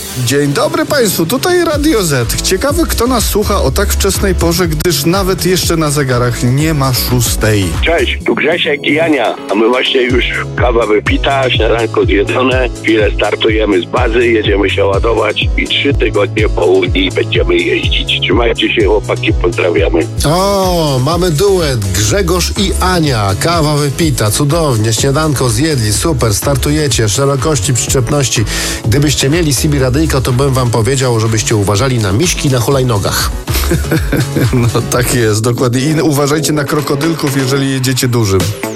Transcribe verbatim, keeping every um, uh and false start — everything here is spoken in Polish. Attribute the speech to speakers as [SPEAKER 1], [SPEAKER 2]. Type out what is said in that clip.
[SPEAKER 1] Dzień dobry Państwu, tutaj Radio Z. Ciekawy, kto nas słucha o tak wczesnej porze, gdyż nawet jeszcze na zegarach nie ma szóstej.
[SPEAKER 2] Cześć, tu Grzesiek i Ania, a my właśnie już kawa wypita, śniadanko zjedzone, chwilę startujemy z bazy, jedziemy się ładować i trzy tygodnie po Unii będziemy jeździć. Trzymajcie się, chłopaki, pozdrawiamy.
[SPEAKER 3] O, mamy duet, Grzegorz i Ania, kawa wypita, cudownie, śniadanko zjedli, super, startujecie, szerokości, przyczepności. Gdybyście mieli C B radyjko, to bym wam powiedział, żebyście uważali na miśki na hulajnogach.
[SPEAKER 1] No tak jest, dokładnie. I uważajcie na krokodylków, jeżeli jedziecie dużym.